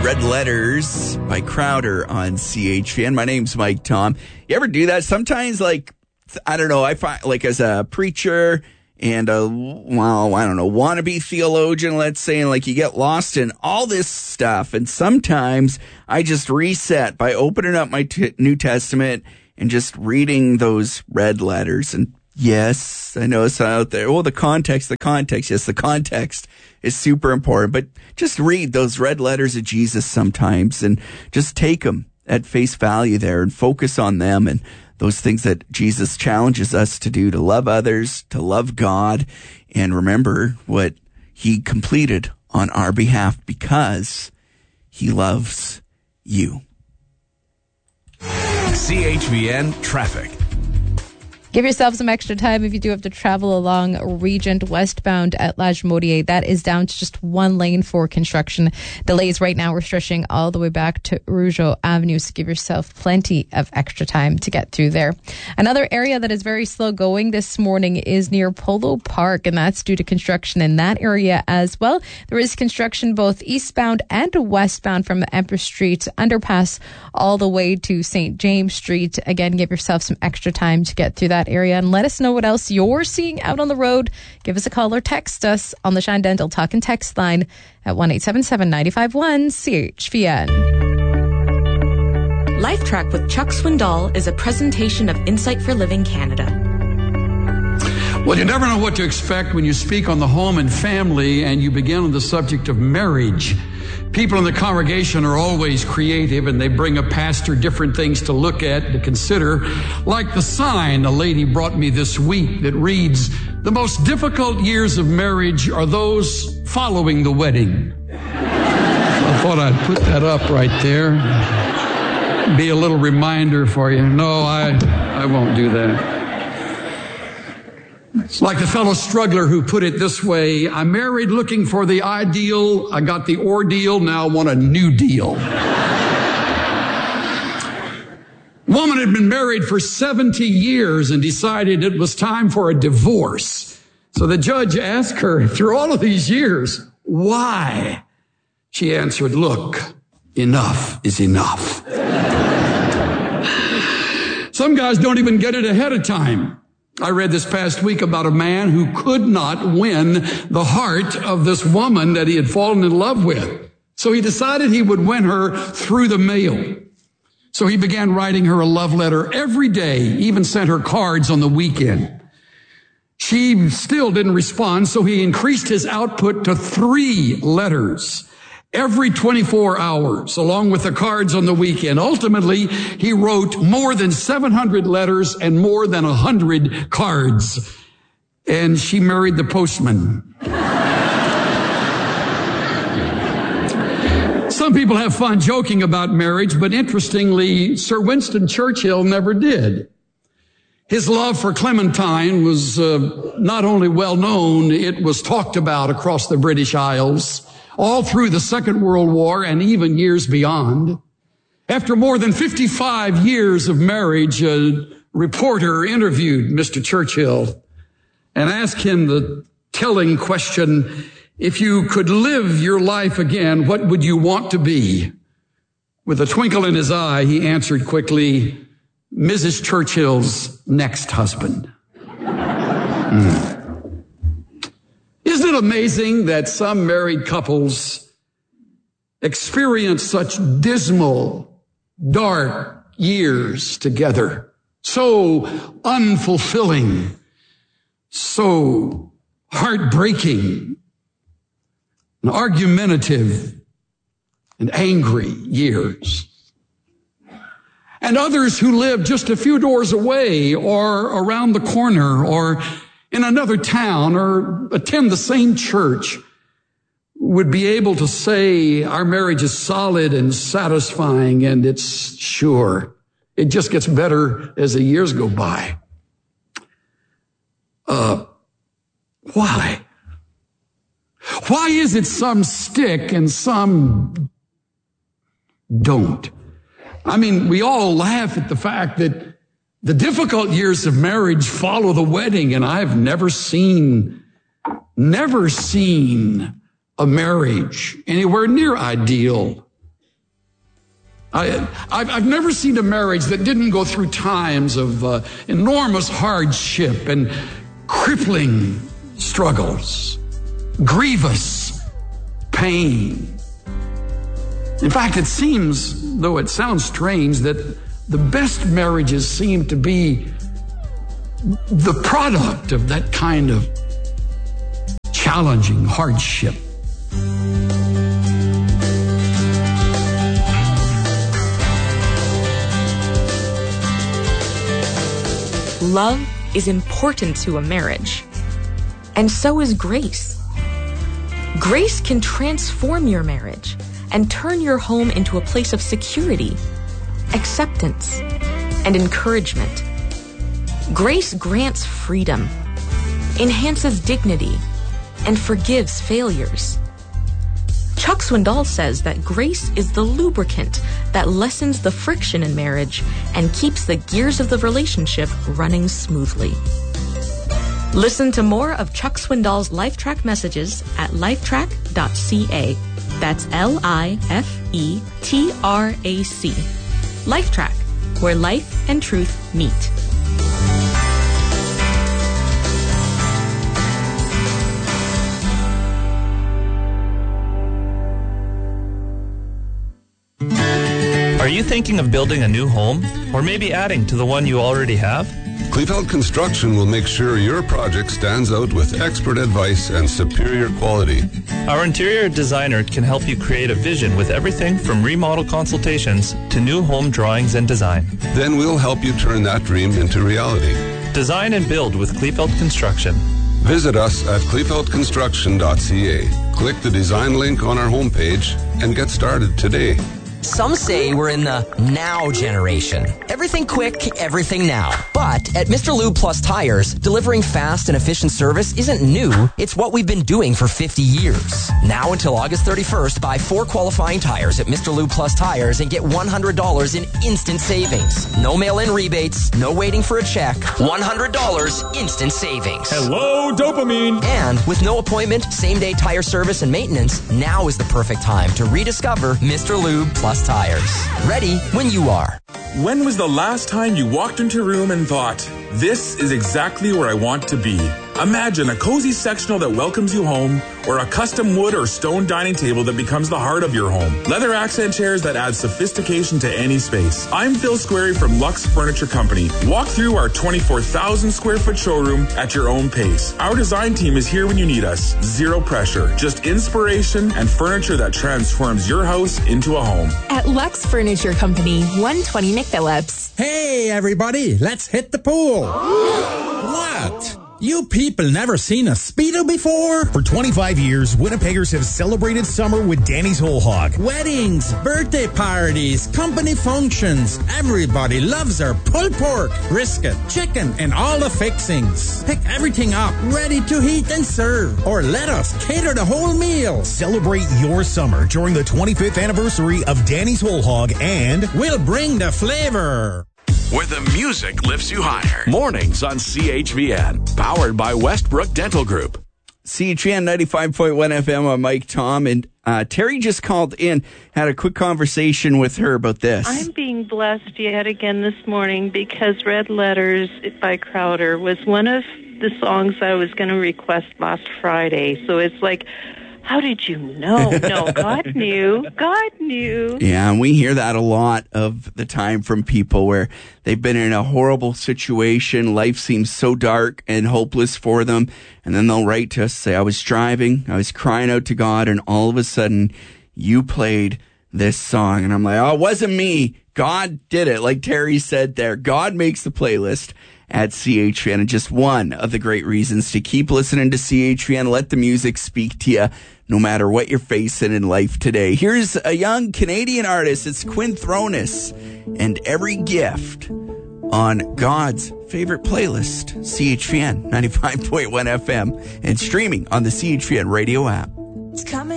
Red Letters by Crowder on CHVN. My name's Mike Tom. You ever do that? Sometimes, like, I don't know, I find, like, as a preacher and a, well, I don't know, wannabe theologian, let's say, and like you get lost in all this stuff. And sometimes I just reset by opening up my New Testament and just reading those red letters. And yes, I know it's out there. Well, the context. Yes, the context is super important. But just read those red letters of Jesus sometimes and just take them at face value there and focus on them and those things that Jesus challenges us to do, to love others, to love God, and remember what he completed on our behalf because he loves you. CHVN Traffic. Give yourself some extra time if you do have to travel along Regent westbound at Lagimodier. That is down to just one lane for construction. Delays right now, we're stretching all the way back to Rougeau Avenue, so give yourself plenty of extra time to get through there. Another area that is very slow going this morning is near Polo Park, and that's due to construction in that area as well. There is construction both eastbound and westbound from the Empress Street underpass all the way to St. James Street. Again, give yourself some extra time to get through that area and let us know what else you're seeing out on the road. Give us a call or text us on the Shine Dental Talk and Text line at 1-877-951-CHVN. LifeTrack with Chuck Swindoll is a presentation of Insight for Living Canada. Well, you never know what to expect when you speak on the home and family and you begin on the subject of marriage. People in the congregation are always creative and they bring a pastor different things to look at, to consider, like the sign a lady brought me this week that reads, "The most difficult years of marriage are those following the wedding." I thought I'd put that up right there. Be a little reminder for you. No, I won't do that. Like the fellow struggler who put it this way, "I married looking for the ideal. I got the ordeal. Now I want a new deal." Woman had been married for 70 years and decided it was time for a divorce. So the judge asked her, after all of these years, why? She answered, "Look, enough is enough." Some guys don't even get it ahead of time. I read this past week about a man who could not win the heart of this woman that he had fallen in love with. So he decided he would win her through the mail. So he began writing her a love letter every day, even sent her cards on the weekend. She still didn't respond, so he increased his output to 3 letters every 24 hours, along with the cards on the weekend. Ultimately, he wrote more than 700 letters and more than 100 cards. And she married the postman. Some people have fun joking about marriage, but interestingly, Sir Winston Churchill never did. His love for Clementine was not only well known, it was talked about across the British Isles, all through the Second World War and even years beyond. After more than 55 years of marriage, a reporter interviewed Mr. Churchill and asked him the telling question, "If you could live your life again, what would you want to be?" With a twinkle in his eye, he answered quickly, "Mrs. Churchill's next husband." Isn't it amazing that some married couples experience such dismal, dark years together? So unfulfilling, so heartbreaking, and argumentative and angry years. And others who live just a few doors away or around the corner or in another town or attend the same church would be able to say our marriage is solid and satisfying and it's sure. It just gets better as the years go by. Why? Why is it some stick and some don't? I mean, we all laugh at the fact that the difficult years of marriage follow the wedding, and I've never seen a marriage anywhere near ideal I've never seen a marriage that didn't go through times of enormous hardship and crippling struggles, grievous pain. In fact, it seems, though it sounds strange, that the best marriages seem to be the product of that kind of challenging hardship. Love is important to a marriage, and so is grace. Grace can transform your marriage and turn your home into a place of security, acceptance, and encouragement. Grace grants freedom, enhances dignity, and forgives failures. Chuck Swindoll says that grace is the lubricant that lessens the friction in marriage and keeps the gears of the relationship running smoothly. Listen to more of Chuck Swindoll's LifeTrack messages at lifetrack.ca. That's LIFETRAC. LifeTrack, where life and truth meet. Are you thinking of building a new home, or maybe adding to the one you already have? Kleefeld Construction will make sure your project stands out with expert advice and superior quality. Our interior designer can help you create a vision with everything from remodel consultations to new home drawings and design. Then we'll help you turn that dream into reality. Design and build with Kleefeld Construction. Visit us at kleefeldconstruction.ca. Click the design link on our homepage and get started today. Some say we're in the now generation. Everything quick, everything now. But at Mr. Lube Plus Tires, delivering fast and efficient service isn't new. It's what we've been doing for 50 years. Now until August 31st, buy 4 qualifying tires at Mr. Lube Plus Tires and get $100 in instant savings. No mail-in rebates, no waiting for a check. $100 instant savings. Hello, dopamine. And with no appointment, same-day tire service and maintenance, now is the perfect time to rediscover Mr. Lube Plus Tires. Ready when you are. When was the last time you walked into a room and thought, this is exactly where I want to be? Imagine a cozy sectional that welcomes you home, or a custom wood or stone dining table that becomes the heart of your home. Leather accent chairs that add sophistication to any space. I'm Phil Squarey from Lux Furniture Company. Walk through our 24,000 square foot showroom at your own pace. Our design team is here when you need us. Zero pressure, just inspiration and furniture that transforms your house into a home. At Lux Furniture Company, 120 Nick Phillips. Hey, everybody, let's hit the pool. What? You people never seen a Speedo before? For 25 years, Winnipeggers have celebrated summer with Danny's Whole Hog. Weddings, birthday parties, company functions. Everybody loves our pulled pork, brisket, chicken, and all the fixings. Pick everything up, ready to heat and serve. Or let us cater the whole meal. Celebrate your summer during the 25th anniversary of Danny's Whole Hog, and we'll bring the flavor. Where the music lifts you higher. Mornings on CHVN. Powered by Westbrook Dental Group. CHVN 95.1 FM. I'm Mike Tom. And Terry just called in, had a quick conversation with her about this. I'm being blessed yet again this morning because Red Letters by Crowder was one of the songs I was going to request last Friday. So it's like, how did you know? No, God knew. God knew. Yeah, and we hear that a lot of the time from people where they've been in a horrible situation. Life seems so dark and hopeless for them. And then they'll write to us, say, I was driving, I was crying out to God, and all of a sudden you played this song. And I'm like, oh, it wasn't me. God did it. Like Terry said there, God makes the playlist at CHVN, and just one of the great reasons to keep listening to CHVN. Let the music speak to you no matter what you're facing in life today. Here's a young Canadian artist. It's Quinn Thronis, and Every Gift on God's favorite playlist, CHVN 95.1 FM, and streaming on the CHVN radio app. It's coming.